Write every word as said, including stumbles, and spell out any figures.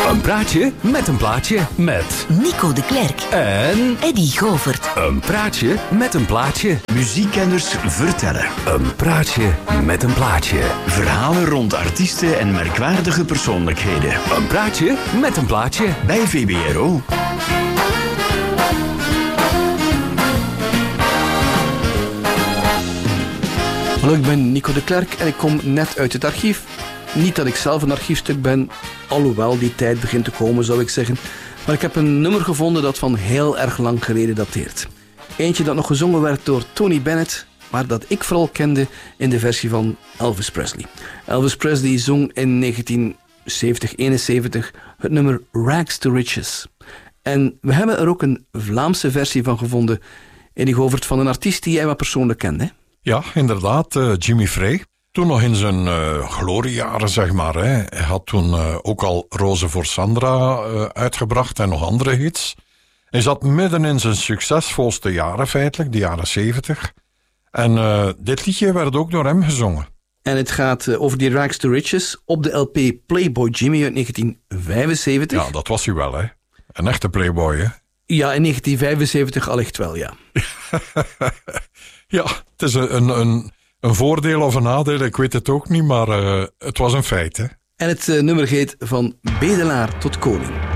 Een praatje met een plaatje met Nico de Klerk en Eddy Govert. een praatje met een plaatje. Muziekkenners vertellen. Een praatje met een plaatje. Verhalen rond artiesten en merkwaardige persoonlijkheden. Een praatje met een plaatje. Bij V B R O. Hallo, ik ben Nico de Klerk en ik kom net uit het archief. Niet dat ik zelf een archiefstuk ben, alhoewel die tijd begint te komen, zou ik zeggen. Maar ik heb een nummer gevonden dat van heel erg lang geleden dateert. Eentje dat nog gezongen werd door Tony Bennett, maar dat ik vooral kende in de versie van Elvis Presley. Elvis Presley zong in negentien zeventig eenenzeventig het nummer Rags to Riches. En we hebben er ook een Vlaamse versie van gevonden, Eddy Govert, van een artiest die jij wat persoonlijk kende. Ja, inderdaad, uh, Jimmy Frey. Toen nog in zijn uh, gloriejaren, zeg maar. Hè. Hij had toen uh, ook al Roze voor Sandra uh, uitgebracht en nog andere hits. Hij zat midden in zijn succesvolste jaren feitelijk, de jaren zeventig. En uh, dit liedje werd ook door hem gezongen. En het gaat uh, over die Rags to Riches op de L P Playboy Jimmy uit negentien vijfenzeventig. Ja, dat was hij wel, hè. Een echte playboy, hè. Ja, in negentien vijfenzeventig allicht wel, ja. Ja, het is een, een, een voordeel of een nadeel, ik weet het ook niet, maar uh, het was een feit, hè. En het uh, nummer heet Van Bedelaar tot Koning.